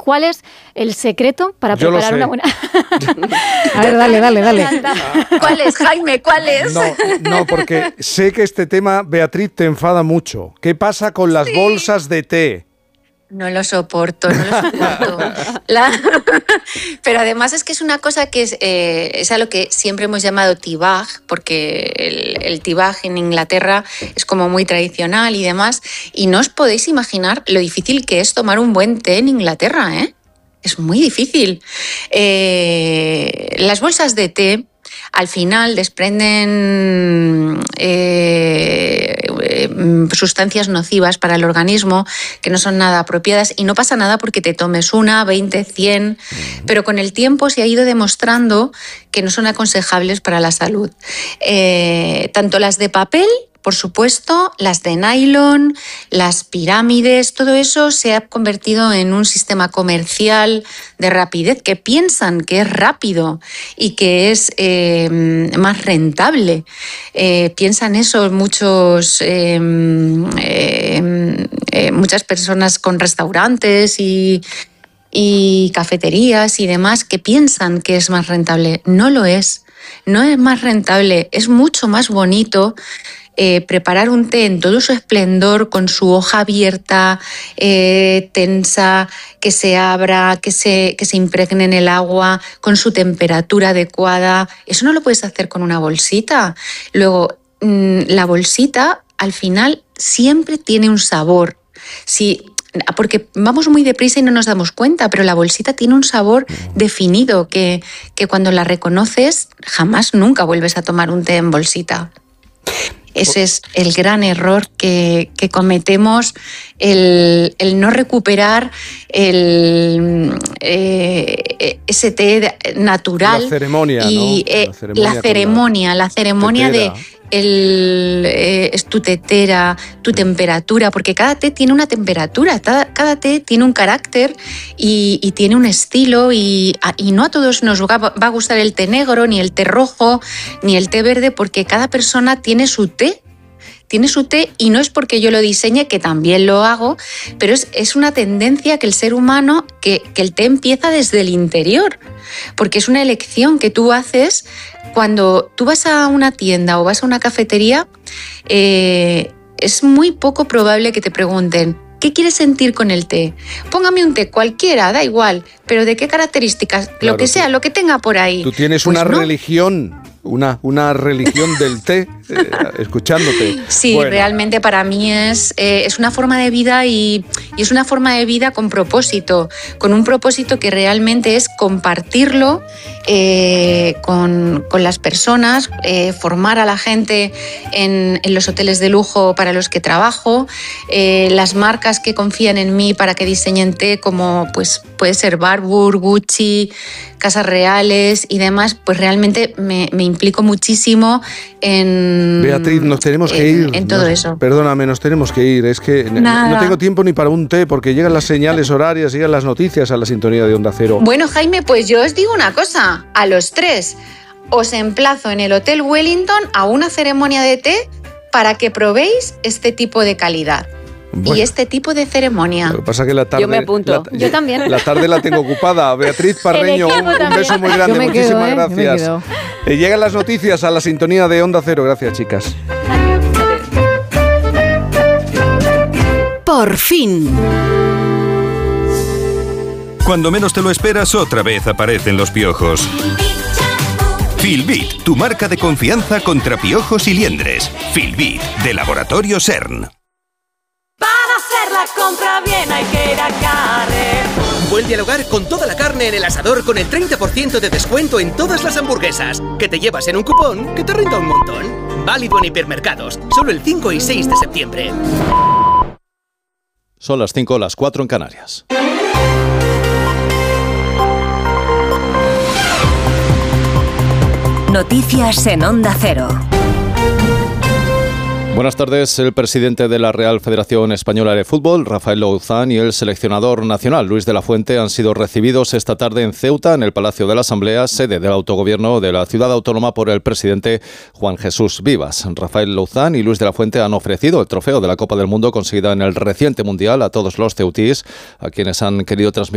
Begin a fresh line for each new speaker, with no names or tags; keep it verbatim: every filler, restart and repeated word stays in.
¿cuál es el secreto para
Yo
preparar
lo sé.
una buena?
A ver, dale, dale, dale.
¿Cuál es, Jaime? ¿Cuál es?
No, no, porque sé que este tema, Beatriz, te enfada mucho. ¿Qué pasa con las
Sí.
bolsas de té?
No lo soporto, no lo soporto. La... Pero además es que es una cosa que es, eh, es a lo que siempre hemos llamado tea bag, porque el, el tea bag en Inglaterra es como muy tradicional y demás. Y no os podéis imaginar lo difícil que es tomar un buen té en Inglaterra, ¿eh? Es muy difícil. Eh, las bolsas de té al final desprenden eh, eh, sustancias nocivas para el organismo que no son nada apropiadas, y no pasa nada porque te tomes una, veinte, cien, pero con el tiempo se ha ido demostrando que no son aconsejables para la salud. Eh, tanto las de papel, por supuesto, las de nylon, las pirámides, todo eso se ha convertido en un sistema comercial de rapidez, que piensan que es rápido y que es eh, más rentable. Eh, piensan eso muchos, eh, eh, eh, muchas personas con restaurantes y, y cafeterías y demás, que piensan que es más rentable. No lo es, no es más rentable, es mucho más bonito Eh, preparar un té en todo su esplendor, con su hoja abierta, eh, tensa, que se abra, que se, que se impregne en el agua, con su temperatura adecuada. Eso no lo puedes hacer con una bolsita. Luego, mmm, la bolsita al final siempre tiene un sabor. Si... porque vamos muy deprisa y no nos damos cuenta, pero la bolsita tiene un sabor definido que, que cuando la reconoces jamás nunca vuelves a tomar un té en bolsita. Ese es el gran error que, que cometemos, el, el no recuperar el, eh, ese té natural.
La ceremonia,
y,
¿no?
eh,
La ceremonia,
la ceremonia, la, la ceremonia de el, eh, es tu tetera, tu temperatura, porque cada té tiene una temperatura, cada, cada té tiene un carácter y, y tiene un estilo, y, y no a todos nos va, va a gustar el té negro, ni el té rojo, ni el té verde, porque cada persona tiene su té. Tiene su té, y no es porque yo lo diseñe, que también lo hago, pero es, es una tendencia que el ser humano, que, que el té empieza desde el interior, porque es una elección que tú haces cuando tú vas a una tienda o vas a una cafetería. Eh, es muy poco probable que te pregunten: ¿qué quieres sentir con el té? Póngame un té cualquiera, da igual, pero ¿de qué características?
Claro,
lo que sea,
tú,
lo que tenga por ahí.
Tú tienes
pues
una
no.
religión, una, una religión del té, eh, escuchándote.
Sí,
bueno.
Realmente para mí es, eh, es una forma de vida, y, y es una forma de vida con propósito, con un propósito que realmente es compartirlo eh, con, con las personas, eh, formar a la gente en, en los hoteles de lujo para los que trabajo, eh, las marcas que confían en mí para que diseñen té, como pues puede ser Barbour, Gucci, Casas Reales y demás, pues realmente me, me implico muchísimo en...
Beatriz, nos tenemos que
en,
ir.
En todo
nos,
eso.
Perdóname, nos tenemos que ir. Es que
Nada.
no tengo tiempo ni para un té, porque llegan las señales horarias, llegan las noticias a la sintonía de Onda Cero.
Bueno, Jaime, pues yo os digo una cosa. A los tres os emplazo en el Hotel Wellington a una ceremonia de té para que probéis este tipo de calidad. Bueno, y este tipo de ceremonia.
Lo que pasa es que la tarde...
Yo me apunto.
La,
yo también.
La tarde la tengo ocupada. Beatriz Parreño, un, un beso muy grande. Muchísimas
quedo, ¿eh?
gracias. Eh, llegan las noticias a la sintonía de Onda Cero. Gracias, chicas.
Por fin.
Cuando menos te lo esperas, otra vez aparecen los piojos. Filbit, tu marca de confianza contra piojos y liendres. Filbit, de Laboratorio CERN.
La compra bien hay que ir a Carrer.
Vuelve al hogar con toda la carne en el asador con el treinta por ciento de descuento en todas las hamburguesas, que te llevas en un cupón que te renta un montón. Válido en hipermercados, solo el cinco y seis de septiembre.
Son las cinco, las cuatro en Canarias.
Noticias en Onda Cero.
Buenas tardes. El presidente de la Real Federación Española de Fútbol, Rafael Louzán, y el seleccionador nacional, Luis de la Fuente, han sido recibidos esta tarde en Ceuta, en el Palacio de la Asamblea, sede del autogobierno de la ciudad autónoma, por el presidente Juan Jesús Vivas. Rafael Louzán y Luis de la Fuente han ofrecido el trofeo de la Copa del Mundo conseguida en el reciente Mundial a todos los ceutíes, a quienes han querido transmitir